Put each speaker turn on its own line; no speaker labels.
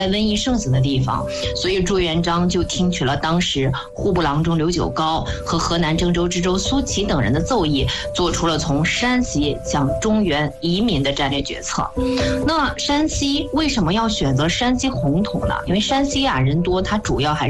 瘟疫盛行的地方，所以朱元璋就听取了当时户部郎中刘九皋和河南郑州知州苏齐等人的奏议，做出了从山西向中原移民的战略决策。那山西为什么要选择山西洪统呢？因为山西人多，它主要还是